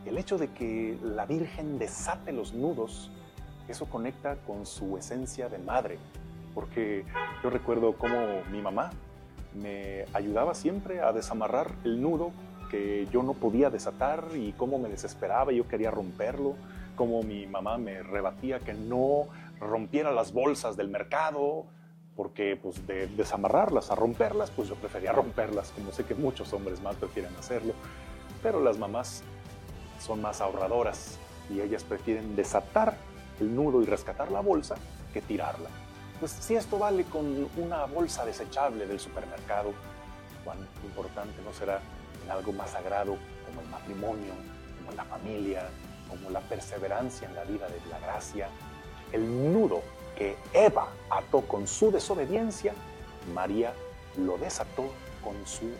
el hecho de que la Virgen desate los nudos, eso conecta con su esencia de madre, porque yo recuerdo cómo mi mamá me ayudaba siempre a desamarrar el nudo que yo no podía desatar y cómo me desesperaba y yo quería romperlo, cómo mi mamá me rebatía que no rompiera las bolsas del mercado, porque pues de desamarrarlas a romperlas, pues yo prefería romperlas, como sé que muchos hombres más prefieren hacerlo, pero las mamás son más ahorradoras y ellas prefieren desatar el nudo y rescatar la bolsa que tirarla. Pues si esto vale con una bolsa desechable del supermercado, cuán importante no será en algo más sagrado como el matrimonio, como la familia, como la perseverancia en la vida de la gracia. El nudo que Eva ató con su desobediencia, María lo desató con su